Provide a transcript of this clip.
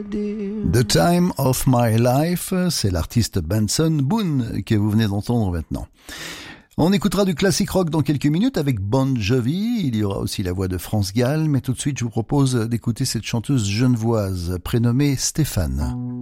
The Time of My Life, c'est l'artiste Benson Boone que vous venez d'entendre maintenant. On écoutera du classique rock dans quelques minutes avec Bon Jovi, il y aura aussi la voix de France Gall, mais tout de suite je vous propose d'écouter cette chanteuse genevoise prénommée Stéphane.